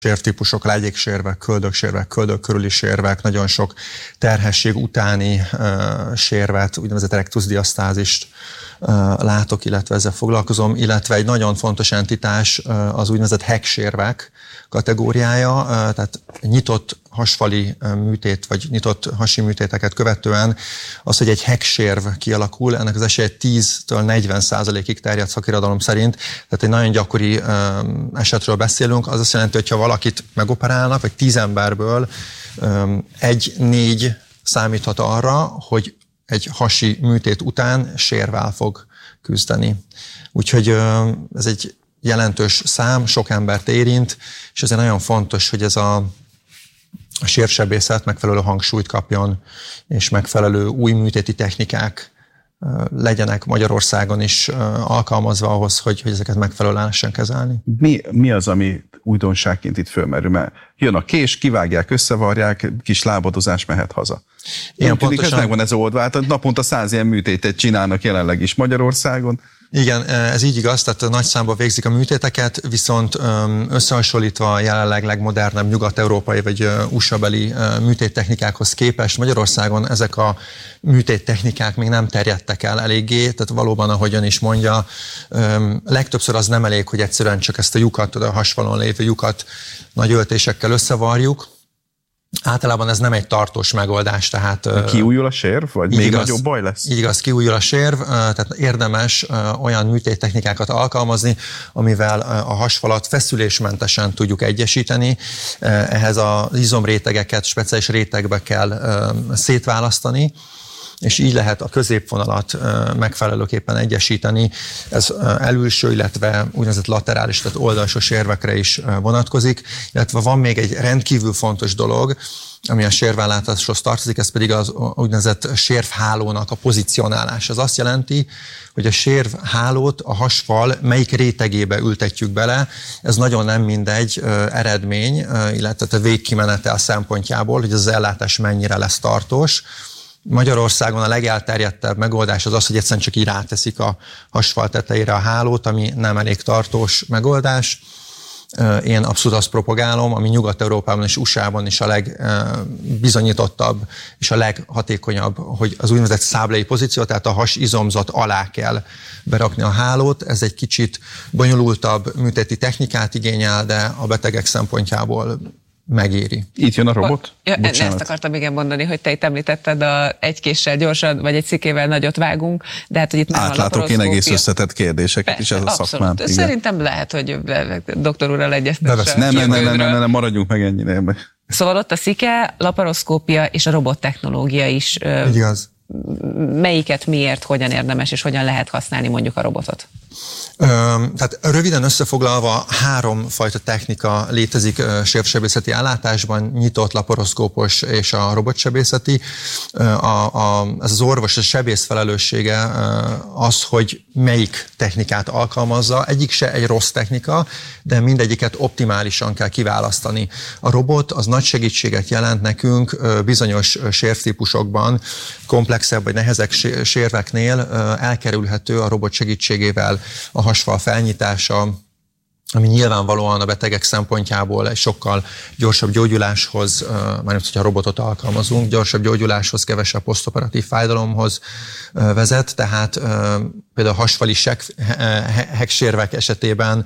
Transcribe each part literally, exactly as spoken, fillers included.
sérvtípusok, lágyéksérvek, köldöksérvek, köldök körüli sérvek, nagyon sok terhesség utáni uh, sérvet, úgynevezett rektusdiasztázist uh, látok, illetve ezzel foglalkozom, illetve egy nagyon fontos entitás uh, az úgynevezett heksérvek kategóriája, uh, tehát nyitott hasfali műtét, vagy nyitott hasi műtéteket követően az, hogy egy heksérv kialakul, ennek az esélye tíztől negyven százalékig terjed szakirodalom szerint, tehát egy nagyon gyakori um, esetről beszélünk, az azt jelenti, hogy ha valakit megoperálnak, vagy tíz emberből um, egy-négy számíthat arra, hogy egy hasi műtét után sérvvel fog küzdeni. Úgyhogy um, ez egy jelentős szám, sok embert érint, és ezért nagyon fontos, hogy ez a a sérvsebészet megfelelő hangsúlyt kapjon, és megfelelő új műtéti technikák legyenek Magyarországon is alkalmazva ahhoz, hogy, hogy ezeket megfelelően lehessen kezelni. Mi, mi az, ami újdonságként itt fölmerül? Mert jön a kés, kivágják, összevarják, kis lábadozás, mehet haza. Ilyen pontosan... Ez megvan ez oldva, hát naponta száz ilyen műtétet csinálnak jelenleg is Magyarországon. Igen, ez így igaz, tehát nagy számban végzik a műtéteket, viszont összehasonlítva a jelenleg legmodernebb nyugat-európai vagy u es á-beli műtéttechnikákhoz képest Magyarországon ezek a műtéttechnikák még nem terjedtek el eléggé, tehát valóban, ahogy ön is mondja, legtöbbször az nem elég, hogy egyszerűen csak ezt a lyukat, a hasfalon lévő lyukat nagy öltésekkel összevarjuk. Általában ez nem egy tartós megoldás, tehát... Kiújul a sérv, vagy még igaz, nagyobb baj lesz? Így igaz, kiújul a sérv, tehát érdemes olyan műtéttechnikákat alkalmazni, amivel a hasfalat feszülésmentesen tudjuk egyesíteni. Ehhez az izomrétegeket speciális rétegbe kell szétválasztani, és így lehet a középvonalat megfelelőképpen egyesíteni. Ez elülső, illetve úgynevezett laterális, tehát oldalsó sérvekre is vonatkozik, illetve van még egy rendkívül fontos dolog, ami a sérvellátáshoz tartozik, ez pedig az úgynevezett sérvhálónak a pozicionálás. Ez azt jelenti, hogy a sérvhálót a hasfal melyik rétegébe ültetjük bele, ez nagyon nem mindegy eredmény, illetve a végkimenetel szempontjából, hogy az ellátás mennyire lesz tartós. Magyarországon a legelterjedtebb megoldás az az, hogy egyszerűen csak így ráteszik a hasfal tetejére a hálót, ami nem elég tartós megoldás. Én abszolút azt propagálom, ami Nyugat-Európában és u es á-ban is a legbizonyítottabb és a leghatékonyabb, hogy az úgynevezett száblai pozíció, tehát a hasizomzat alá kell berakni a hálót. Ez egy kicsit bonyolultabb műtéti technikát igényel, de a betegek szempontjából megéri. Itt jön a robot? Ja, ezt akartam igen mondani, hogy te itt említetted, a egy késsel gyorsan, vagy egy szikével nagyot vágunk, de hát, hogy itt nem átlátok én egész összetett kérdéseket is ez a szakmám. Szerintem lehet, hogy doktor úrral egyeztesse. Nem, nem, nem, nem, nem, nem, maradjunk meg ennyire. Szóval ott a szike, laparoszkópia és a robottechnológia is. Igaz. Melyiket, miért, hogyan érdemes és hogyan lehet használni mondjuk a robotot? Tehát röviden összefoglalva három fajta technika létezik sérvsebészeti ellátásban, nyitott, laparoszkópos és a robotsebészeti. A, a, ez az orvos, a sebész felelőssége az, hogy melyik technikát alkalmazza. Egyik se egy rossz technika, de mindegyiket optimálisan kell kiválasztani. A robot az nagy segítséget jelent nekünk bizonyos sérvtípusokban, komplexebb vagy nehezek sérveknél elkerülhető a robot segítségével a hasfal felnyitása, ami nyilvánvalóan a betegek szempontjából egy sokkal gyorsabb gyógyuláshoz, mármint hogyha robotot alkalmazunk, gyorsabb gyógyuláshoz, kevesebb posztoperatív fájdalomhoz vezet, tehát például a hasfali heksérvek esetében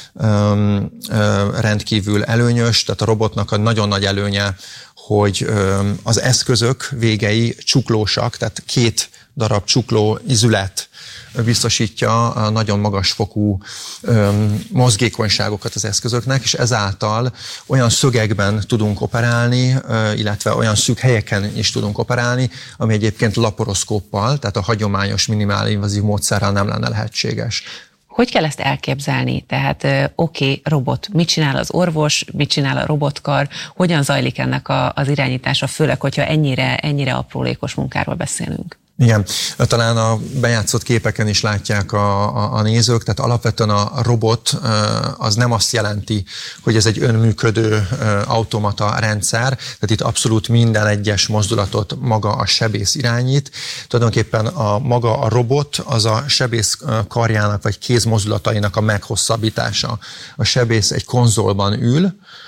rendkívül előnyös, tehát a robotnak a nagyon nagy előnye, hogy az eszközök végei csuklósak, tehát két darab csukló izület biztosítja a nagyon magas fokú öm, mozgékonyságokat az eszközöknek, és ezáltal olyan szögekben tudunk operálni, ö, illetve olyan szűk helyeken is tudunk operálni, ami egyébként laparoszkóppal, tehát a hagyományos minimálinvazív módszerrel nem lenne lehetséges. Hogy kell ezt elképzelni? Tehát oké, okay, robot, mit csinál az orvos, mit csinál a robotkar, hogyan zajlik ennek a, az irányítása, főleg, hogyha ennyire, ennyire aprólékos munkáról beszélünk? Igen, talán a bejátszott képeken is látják a, a, a nézők, tehát alapvetően a robot az nem azt jelenti, hogy ez egy önműködő automata rendszer, tehát itt abszolút minden egyes mozdulatot maga a sebész irányít. Tulajdonképpen a maga a robot az a sebész karjának vagy kézmozdulatainak a meghosszabbítása. A sebész egy konzolban ül,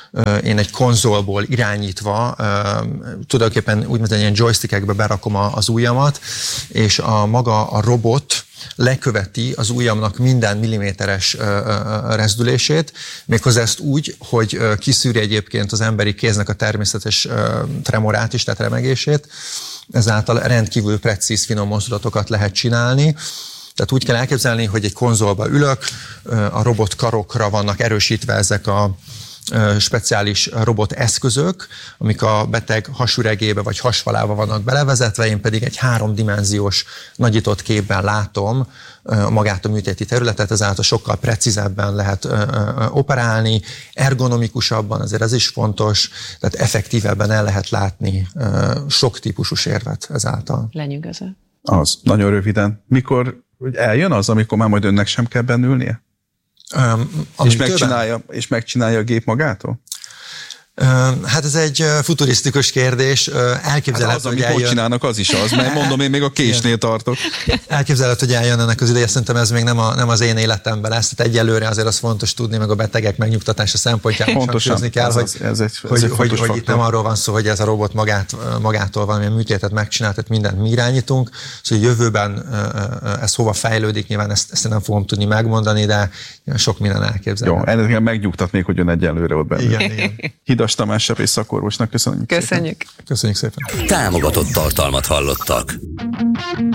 én egy konzolból irányítva tulajdonképpen úgymond ilyen joystickekbe berakom az ujjamat, és a maga a robot leköveti az ujjamnak minden milliméteres rezdülését, méghozzá ezt úgy, hogy kiszűri egyébként az emberi kéznek a természetes tremorát is, tehát remegését, ezáltal rendkívül precíz, finom mozdulatokat lehet csinálni. Tehát úgy kell elképzelni, hogy egy konzolba ülök, a robotkarokra vannak erősítve ezek a speciális robot eszközök, amik a beteg hasüregébe vagy hasfalába vannak belevezetve, én pedig egy háromdimenziós nagyított képben látom magát a műtéti területet, ezáltal sokkal precízebben lehet operálni, ergonomikusabban, azért ez is fontos, tehát effektívebben el lehet látni sok típusú sérvet ezáltal. Lenyűgöző. Az, nagyon röviden. Mikor eljön az, amikor már majd önnek sem kell bennülnie? Um, és, megcsinálja, és megcsinálja a gép magától? Hát ez egy futurisztikus kérdés. Elképzelhető, hát az, hogy amit eljön... most csinálnak, az is az, mert mondom, én még a késnél tartok. Elképzelhető, hogy eljön ennek az ideje, szerintem ez még nem, a, nem az én életemben lesz, tehát egyelőre azért az fontos tudni, meg a betegek megnyugtatása szempontjából hangsúlyozni kell, ez hogy, az, ez egy, ez hogy, hogy, hogy itt nem arról van szó, hogy ez a robot magát, magától valamilyen műtétet megcsinál, tehát mindent mi irányítunk, szóval jövőben ez hova fejlődik, nyilván ezt, ezt nem fogom tudni megmondani, de sok minden elképzelhető. Jó, ennek megnyugtatnék, hogy ön egyelőre ott benne. Igen, igen. Hidas Tamás sebész szakorvosnak köszönjük. Köszönjük. Szépen. Köszönjük szépen. Támogatott tartalmat hallottak.